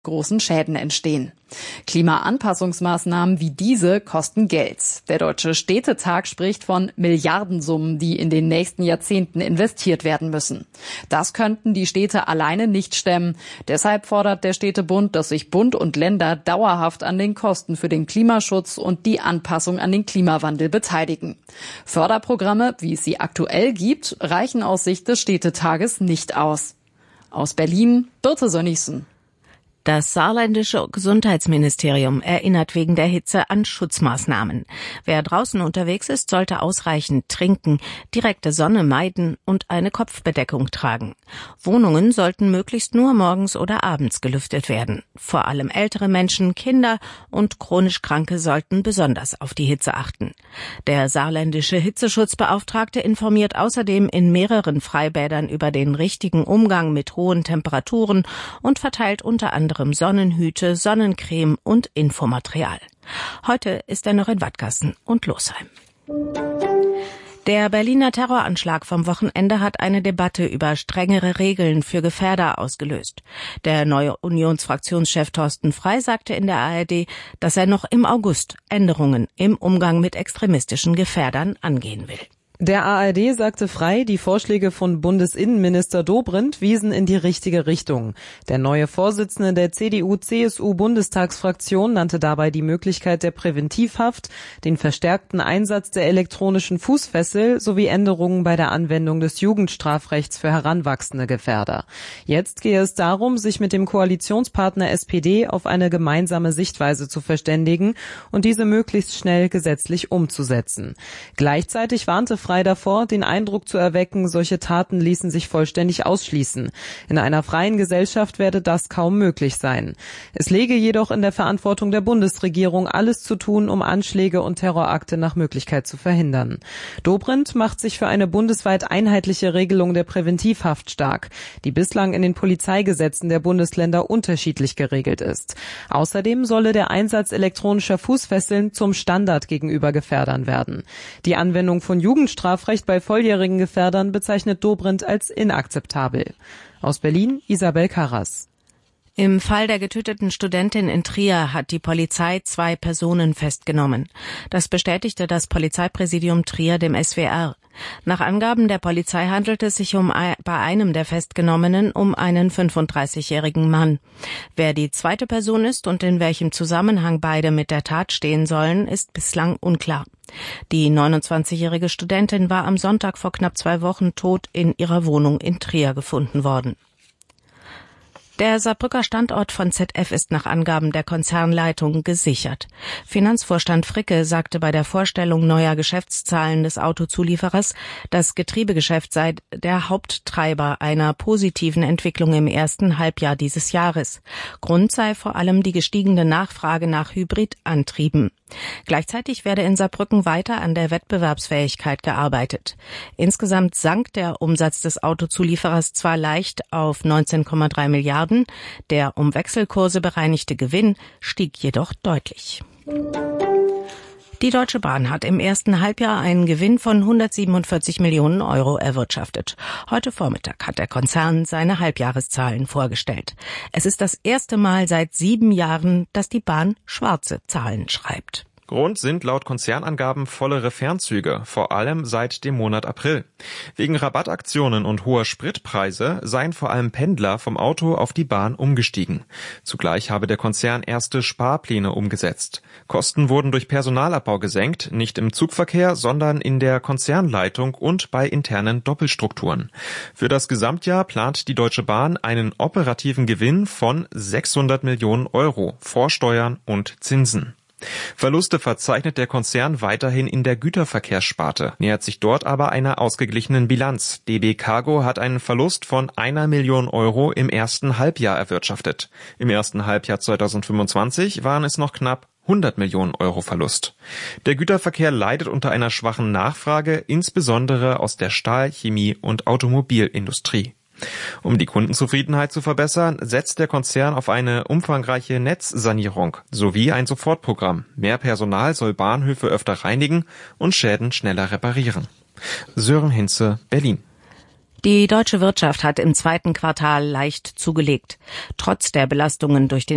großen Schäden entstehen. Klimaanpassungsmaßnahmen wie diese kosten Geld. Der Deutsche Städtetag spricht von Milliardensummen, die in den nächsten Jahrzehnten investiert werden müssen. Das könnten die Städte alleine nicht stemmen. Deshalb fordert der Städtebund, dass sich Bund und Länder dauerhaft an den Kosten für den Klimaschutz und die Anpassung an den Klimawandel beteiligen. Förderprogramme, wie es sie aktuell gibt, reichen aus Sicht des Städtetages nicht aus. Aus Berlin, Birte Sönnigsen. Das saarländische Gesundheitsministerium erinnert wegen der Hitze an Schutzmaßnahmen. Wer draußen unterwegs ist, sollte ausreichend trinken, direkte Sonne meiden und eine Kopfbedeckung tragen. Wohnungen sollten möglichst nur morgens oder abends gelüftet werden. Vor allem ältere Menschen, Kinder und chronisch Kranke sollten besonders auf die Hitze achten. Der saarländische Hitzeschutzbeauftragte informiert außerdem in mehreren Freibädern über den richtigen Umgang mit hohen Temperaturen und verteilt unter anderem Sonnenhüte, Sonnencreme und Infomaterial. Heute ist er noch in Wattgassen und Losheim. Der Berliner Terroranschlag vom Wochenende hat eine Debatte über strengere Regeln für Gefährder ausgelöst. Der neue Unionsfraktionschef Thorsten Frey sagte in der ARD, dass er noch im August Änderungen im Umgang mit extremistischen Gefährdern angehen will. Der ARD sagte Frey, die Vorschläge von Bundesinnenminister Dobrindt wiesen in die richtige Richtung. Der neue Vorsitzende der CDU-CSU-Bundestagsfraktion nannte dabei die Möglichkeit der Präventivhaft, den verstärkten Einsatz der elektronischen Fußfessel sowie Änderungen bei der Anwendung des Jugendstrafrechts für heranwachsende Gefährder. Jetzt gehe es darum, sich mit dem Koalitionspartner SPD auf eine gemeinsame Sichtweise zu verständigen und diese möglichst schnell gesetzlich umzusetzen. Gleichzeitig warnte Frey davor, den Eindruck zu erwecken, solche Taten ließen sich vollständig ausschließen. In einer freien Gesellschaft werde das kaum möglich sein. Es läge jedoch in der Verantwortung der Bundesregierung, alles zu tun, um Anschläge und Terrorakte nach Möglichkeit zu verhindern. Dobrindt macht sich für eine bundesweit einheitliche Regelung der Präventivhaft stark, die bislang in den Polizeigesetzen der Bundesländer unterschiedlich geregelt ist. Außerdem solle der Einsatz elektronischer Fußfesseln zum Standard gegenüber Gefährdern werden. Die Anwendung von Jugendstrafrecht bei volljährigen Gefährdern bezeichnet Dobrindt als inakzeptabel. Aus Berlin, Isabel Karras. Im Fall der getöteten Studentin in Trier hat die Polizei 2 Personen festgenommen. Das bestätigte das Polizeipräsidium Trier dem SWR. Nach Angaben der Polizei handelt es sich bei einem der Festgenommenen um einen 35-jährigen Mann. Wer die zweite Person ist und in welchem Zusammenhang beide mit der Tat stehen sollen, ist bislang unklar. Die 29-jährige Studentin war am Sonntag vor knapp 2 Wochen tot in ihrer Wohnung in Trier gefunden worden. Der Saarbrücker Standort von ZF ist nach Angaben der Konzernleitung gesichert. Finanzvorstand Fricke sagte bei der Vorstellung neuer Geschäftszahlen des Autozulieferers, das Getriebegeschäft sei der Haupttreiber einer positiven Entwicklung im ersten Halbjahr dieses Jahres. Grund sei vor allem die gestiegene Nachfrage nach Hybridantrieben. Gleichzeitig werde in Saarbrücken weiter an der Wettbewerbsfähigkeit gearbeitet. Insgesamt sank der Umsatz des Autozulieferers zwar leicht auf 19,3 Milliarden, der um Wechselkurse bereinigte Gewinn stieg jedoch deutlich. Die Deutsche Bahn hat im ersten Halbjahr einen Gewinn von 147 Millionen Euro erwirtschaftet. Heute Vormittag hat der Konzern seine Halbjahreszahlen vorgestellt. Es ist das erste Mal seit 7 Jahren, dass die Bahn schwarze Zahlen schreibt. Grund sind laut Konzernangaben vollere Fernzüge, vor allem seit dem Monat April. Wegen Rabattaktionen und hoher Spritpreise seien vor allem Pendler vom Auto auf die Bahn umgestiegen. Zugleich habe der Konzern erste Sparpläne umgesetzt. Kosten wurden durch Personalabbau gesenkt, nicht im Zugverkehr, sondern in der Konzernleitung und bei internen Doppelstrukturen. Für das Gesamtjahr plant die Deutsche Bahn einen operativen Gewinn von 600 Millionen Euro vor Steuern und Zinsen. Verluste verzeichnet der Konzern weiterhin in der Güterverkehrssparte, nähert sich dort aber einer ausgeglichenen Bilanz. DB Cargo hat einen Verlust von 1 Million Euro im ersten Halbjahr erwirtschaftet. Im ersten Halbjahr 2025 waren es noch knapp 100 Millionen Euro Verlust. Der Güterverkehr leidet unter einer schwachen Nachfrage, insbesondere aus der Stahl-, Chemie- und Automobilindustrie. Um die Kundenzufriedenheit zu verbessern, setzt der Konzern auf eine umfangreiche Netzsanierung sowie ein Sofortprogramm. Mehr Personal soll Bahnhöfe öfter reinigen und Schäden schneller reparieren. Sören Hinze, Berlin. Die deutsche Wirtschaft hat im zweiten Quartal leicht zugelegt. Trotz der Belastungen durch den